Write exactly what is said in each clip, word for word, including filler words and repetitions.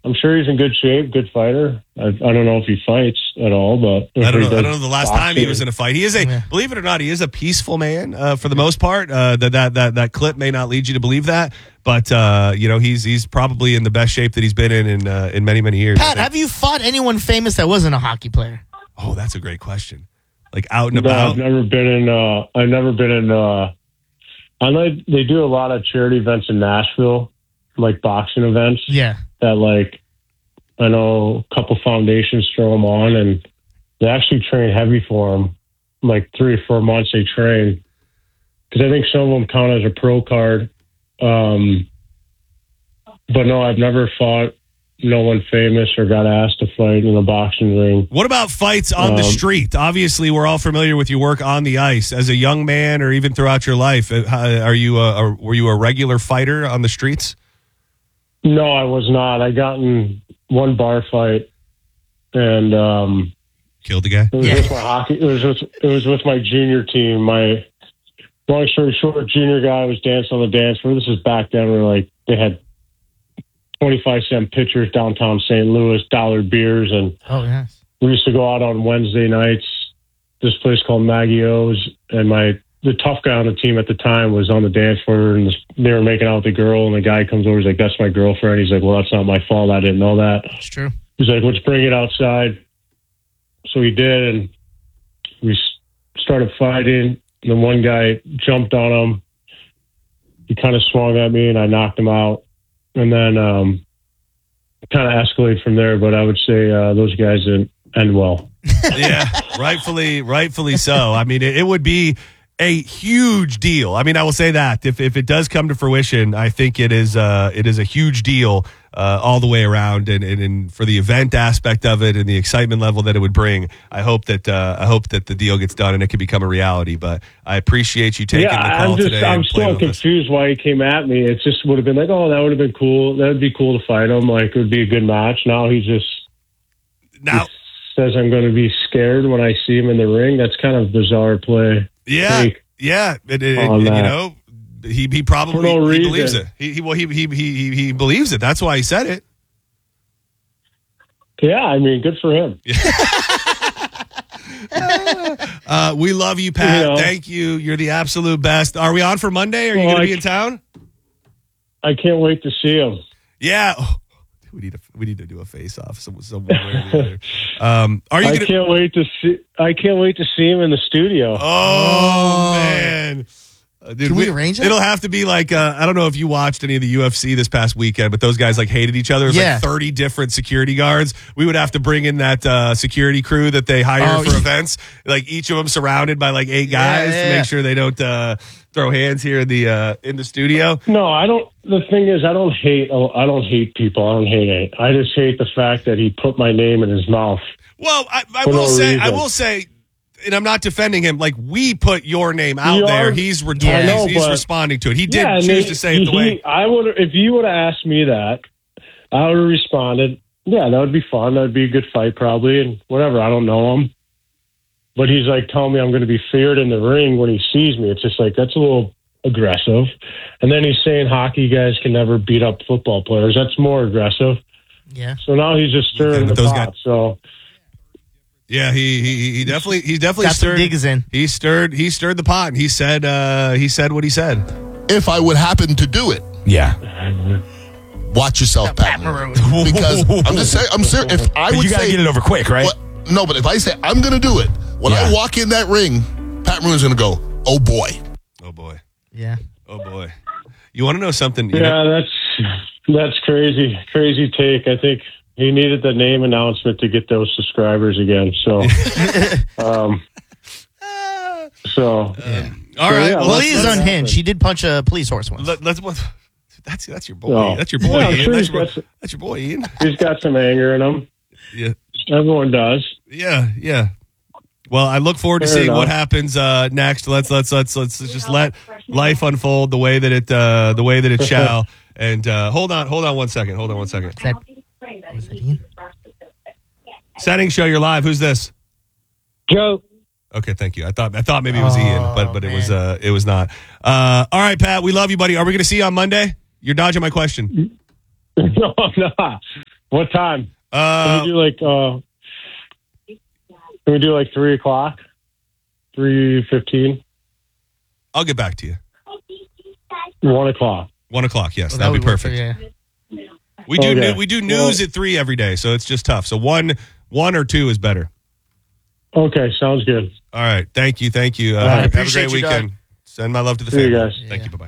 I'm sure he's in good shape, good fighter. I, I don't know if he fights at all, but I don't know. I don't know the last boxing. time he was in a fight. He is a, yeah. believe it or not, he is a peaceful man uh, for the most part. Uh, that that that that clip may not lead you to believe that, but uh, you know, he's he's probably in the best shape that he's been in in, uh, in many many years. Pat, have you fought anyone famous that wasn't a hockey player? Oh, that's a great question. Like out and no, about. I've never been in. Uh, I've never been in. Uh, I know they do a lot of charity events in Nashville, like boxing events. Yeah. That like, I know a couple foundations throw them on, and they actually train heavy for them. Like three or four months they train, because I think some of them count as a pro card. Um, but no, I've never fought no one famous or got asked to fight in a boxing ring. What about fights on um, the street? Obviously, we're all familiar with your work on the ice. As a young man, or even throughout your life, are you a, a, were you a regular fighter on the streets? No, I was not. I got in one bar fight and um, killed the guy. It was yeah. with my hockey. It was with, it was with my junior team. My long story short, junior guy was dancing on the dance floor. This is back then where like they had twenty-five cent pitchers downtown Saint Louis, dollar beers, and oh yes, we used to go out on Wednesday nights. This place called Maggie O's, and my the tough guy on the team at the time was on the dance floor, and they were making out with the girl, and the guy comes over, he's like, "That's my girlfriend." He's like, "Well, that's not my fault. I didn't know that." It's true. He's like, "Let's bring it outside." So he did, and we started fighting. And then one guy jumped on him. He kind of swung at me, and I knocked him out. And then um, kind of escalated from there, but I would say uh, those guys didn't end well. Yeah, rightfully, rightfully so. I mean, it, it would be a huge deal. I mean, I will say that if if it does come to fruition, I think it is uh, it is a huge deal uh, all the way around, and, and, and for the event aspect of it and the excitement level that it would bring. I hope that uh, I hope that the deal gets done and it can become a reality. But I appreciate you taking yeah, the call I'm just, today. I'm still confused why he came at me. It just would have been like, oh, that would have been cool. That would be cool to fight him. Like, it would be a good match. Now he just now he says I'm going to be scared when I see him in the ring. That's kind of bizarre play. Yeah, Take yeah, it, it, it, you know, he he probably no he believes it. He, he well he, he he he believes it. That's why he said it. Yeah, I mean, good for him. uh, we love you, Pat. You know, Thank you. You're the absolute best. Are we on for Monday? Are you well, going to be in town? I can't wait to see him. Yeah. Oh, we need to we need to do a face off some somewhere. um, are you? I gonna... can't wait to see. I can't wait to see him in the studio. Oh, oh. man. Uh, dude, Can we, we arrange it? It'll have to be like, uh, I don't know if you watched any of the U F C this past weekend, but those guys like hated each other. There's yeah. like thirty different security guards. We would have to bring in that uh, security crew that they hire oh, for yeah. events. Like each of them surrounded by like eight guys yeah, yeah, to yeah. make sure they don't uh, throw hands here in the uh, in the studio. No, I don't. The thing is, I don't hate. I don't hate people. I don't hate it. I just hate the fact that he put my name in his mouth. Well, I, I For will no say, reason. I will say. And I'm not defending him. Like, we put your name out You there. are- He's, re- I know, he's, he's but- responding to it. He did Yeah, and choose they- to say it the he- way. I would. If you would have asked me that, I would have responded. Yeah, that would be fun. That would be a good fight, probably, and whatever. I don't know him, but he's like telling me I'm going to be feared in the ring when he sees me. It's just like that's a little aggressive. And then he's saying hockey guys can never beat up football players. That's more aggressive. Yeah. So now he's just stirring Yeah, the those pot. guys- So. Yeah, he he he definitely he definitely Got some stirred. digs in. He stirred he stirred the pot, and he said uh, he said what he said. If I would happen to do it, Yeah. watch yourself, Pat Maroon. Because I'm just saying, I'm serious. If I But would you got to say, get it over quick, right? What- no, but if I say I'm going to do it, when Yeah. I walk in that ring, Pat Maroon's going to go, oh boy. Oh boy, Yeah. oh boy. You want to know something? You Yeah, know, that's that's crazy, crazy take. I think he needed the name announcement to get those subscribers again. So, um, so all right. yeah, well, Well, let's, he is let's, unhinged. He did punch a police horse once. let, let's that's that's your boy. No. That's your boy. Yeah, I'm Ian. sure That's, he's your, got some- that's your boy, Ian. he's got some anger in him. Yeah, Everyone does. yeah, yeah. Well, I look forward to Fair seeing enough. what happens uh, next. Let's let's let's let's just let life unfold the way that it uh, the way that it shall. And uh, hold on, hold on one second. Hold on one second. That- was that Ian? Settings show you're live. Who's this? Joe. Okay, thank you. I thought I thought maybe it was Oh, Ian, but but it was man. uh it was not. Uh, all right, Pat, we love you, buddy. Are we going to see you on Monday? You're dodging my question. No, I'm not. What time? Can Uh, we do like uh can we do like three o'clock? Three fifteen? I'll get back to you. One o'clock. One o'clock. Yes, Well, that'll that be would work for- perfect. yeah. We do Okay. new, we do news Well- at three every day, so it's just tough. So one one or two is better. Okay, sounds good. All right. Thank you. Thank you. Uh, right. have a Appreciate great you, weekend. Send my love to the See you family. guys. Thank Yeah. you. Bye bye.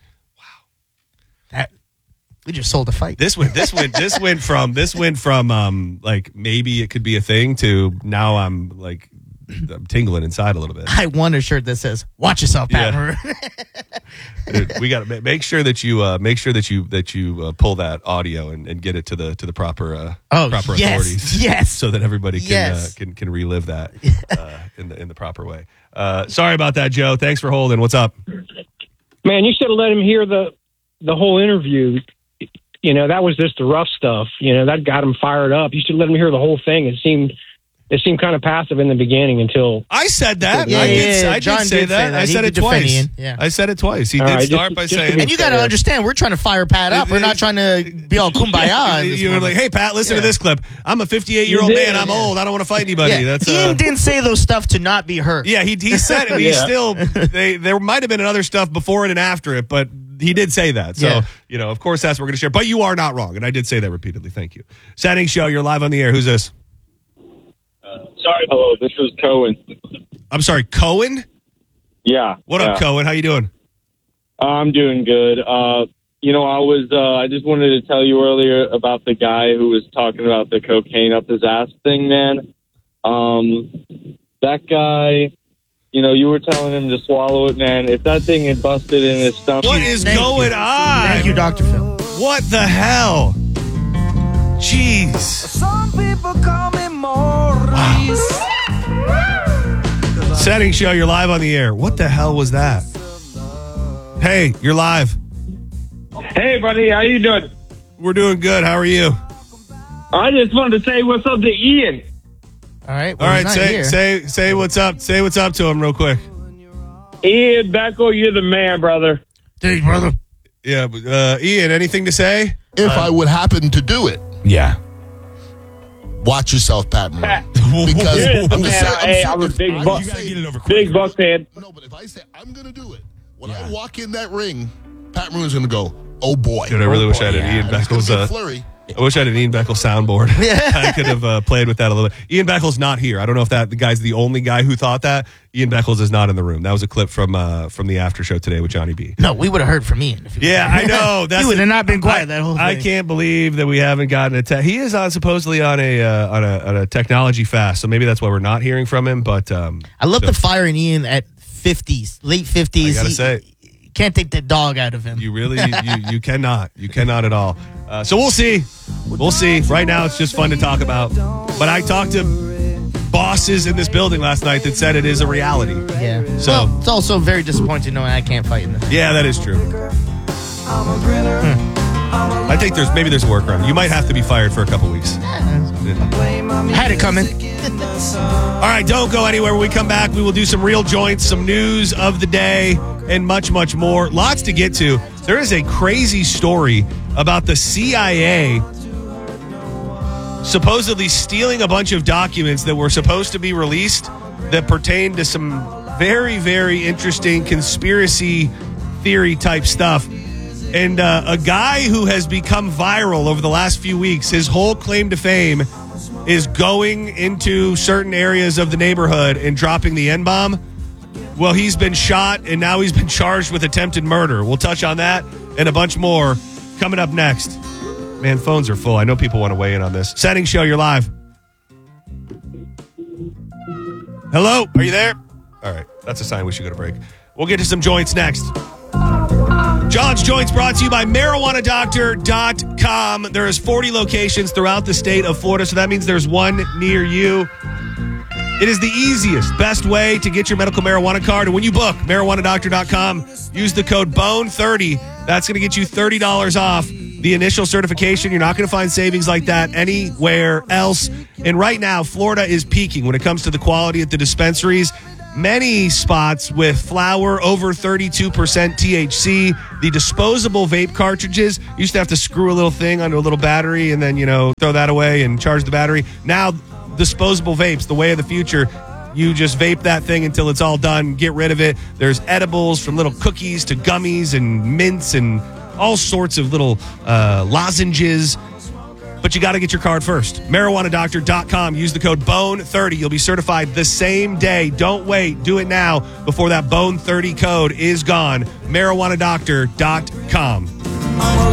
That, we just sold a fight. This went this went this went from this went from um like maybe it could be a thing to now I'm like I'm tingling inside a little bit. I want a shirt that says "Watch yourself, Pat Yeah. Maroon." Dude, we got to make sure that you uh, make sure that you that you uh, pull that audio and, and get it to the to the proper uh, Oh, proper yes, authorities. yes. so that everybody can Yes. uh, can can relive that uh, in the in the proper way. Uh, sorry about that, Joe. Thanks for holding. What's up? Man, you should have let him hear the the whole interview. You know, that was just the rough stuff. You know, that got him fired up. You should let him hear the whole thing. It seemed it seemed kind of passive in the beginning until. I said that. Yeah, I did, yeah, yeah. I did John say did that. say that. I He said it did defend twice. Ian. Yeah. I said it twice. He All did right, start just- by just to saying. be And you got to fair. understand, we're trying to fire Pat up. We're not trying to be all kumbaya. in this You were moment. like, "Hey, Pat, listen to Yeah. this clip. I'm a fifty-eight year old You did, man. I'm yeah. old. I don't want to fight anybody." Yeah. That's uh, Ian didn't say those stuff to not be heard. Yeah, he he said it. But he Yeah. still they there might have been other stuff before it and after it, but he did say that. So Yeah. you know, of course, that's what we're going to share. But you are not wrong, and I did say that repeatedly. Thank you. Setting show. You're live on the air. Who's this? Sorry. Hello, this is Cohen. I'm sorry, Cohen. Yeah. What up, Cohen? How you doing? I'm doing good. Uh, you know, I was. Uh, I just wanted to tell you earlier about the guy who was talking about the cocaine up his ass thing, man. Um, that guy. You know, you were telling him to swallow it, man. If that thing had busted in his stomach, What is Thank going you. on? Thank you, Doctor Phil. What the hell? Jeez. Some people call me Maurice. Setting show. You're live on the air. What the hell was that? Hey, you're live. Hey, buddy, how you doing? We're doing good. How are you? I just wanted to say what's up to Ian. All right. Well, All he's right, not say here. say say what's up. Say what's up to him real quick. Ian Beckel, you're the man, brother. Hey, brother. Yeah, uh, Ian, anything to say? If I would happen to do it, Yeah. watch yourself, Pat Maroon. Pat, Because you're the I'm man. just saying, I'm Hey, sure I'm a if big I buck. say- Big Buck fan. No, but if I say I'm going to do it, when I walk in that ring, Pat Maroon's going to go, oh boy. Dude, I really oh wish boy. I had an Ian And it's gonna Beckles. be a Uh, flurry. I wish I had an Ian Beckles soundboard. I could have uh, played with that a little bit. Ian Beckles not here. I don't know if that the guy's the only guy who thought that. Ian Beckles is not in the room. That was a clip from uh, from the after show today with Johnny B. No, we would have heard from Ian. If he Yeah, I know. That's You would have the- not been quiet I, that whole thing. I can't believe that we haven't gotten a. Te- he is on supposedly on a uh, on a on a technology fast, so maybe that's why we're not hearing from him. But um, I love so the firing Ian at fifties, late fifties. I gotta He- say. can't take the dog out of him. You really, you, you cannot. You cannot at all. Uh, so we'll see. We'll see. Right now, it's just fun to talk about. But I talked to bosses in this building last night that said it is a reality. yeah. So- well, it's also very disappointing knowing I can't fight in this. Yeah, that is true. I think there's maybe there's a workaround. You might have to be fired for a couple weeks. Had it coming. All right, don't go anywhere. When we come back, we will do some real joints, some news of the day, and much, much more. Lots to get to. There is a crazy story about the C I A supposedly stealing a bunch of documents that were supposed to be released that pertain to some very, very interesting conspiracy theory type stuff. And uh, a guy who has become viral over the last few weeks, his whole claim to fame is going into certain areas of the neighborhood and dropping the N-bomb. Well, he's been shot, and now he's been charged with attempted murder. We'll touch on that and a bunch more coming up next. Man, phones are full. I know people want to weigh in on this. Setting show, you're live. Hello, are you there? All right, that's a sign we should go to break. We'll get to some joints next. John's Joints brought to you by marijuana doctor dot com. There is forty locations throughout the state of Florida, so that means there's one near you. It is the easiest, best way to get your medical marijuana card. And when you book marijuana doctor dot com, use the code B O N E thirty. That's going to get you thirty dollars off the initial certification. You're not going to find savings like that anywhere else. And right now, Florida is peaking when it comes to the quality at the dispensaries. many spots with flower over thirty-two percent T H C. The disposable vape cartridges, you used to have to screw a little thing onto a little battery and then, you know, throw that away and charge the battery. Now, disposable vapes, the way of the future. You just vape that thing until it's all done. Get rid of it. There's edibles from little cookies to gummies and mints and all sorts of little uh, lozenges. But you got to get your card first. marijuana doctor dot com. Use the code bone thirty. You'll be certified the same day. Don't wait. Do it now before that bone thirty code is gone. marijuana doctor dot com.